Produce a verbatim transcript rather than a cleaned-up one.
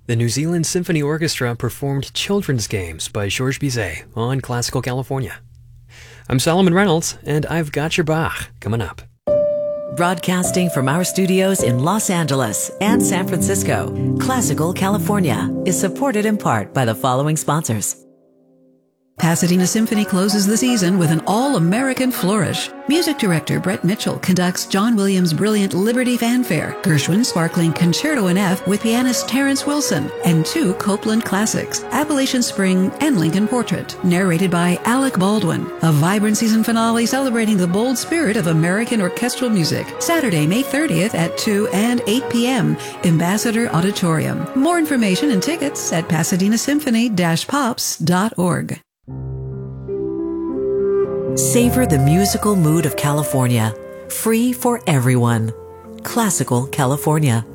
The New Zealand Symphony Orchestra performed Children's Games by Georges Bizet on Classical California. I'm Solomon Reynolds, and I've got your Bach coming up. Broadcasting from our studios in Los Angeles and San Francisco, Classical California is supported in part by the following sponsors. Pasadena Symphony closes the season with an all-American flourish. Music director Brett Mitchell conducts John Williams' brilliant Liberty Fanfare, Gershwin's sparkling Concerto in F with pianist Terrence Wilson, and two Copland classics, Appalachian Spring and Lincoln Portrait, narrated by Alec Baldwin. A vibrant season finale celebrating the bold spirit of American orchestral music. Saturday, May thirtieth at two and eight p.m. Ambassador Auditorium. More information and tickets at pasadena symphony dash pops dot org. Savor the musical mood of California. Free for everyone. Classical California.